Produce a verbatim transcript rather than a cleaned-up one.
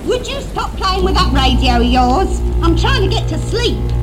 would you stop playing with that radio of yours? I'm trying to get to sleep.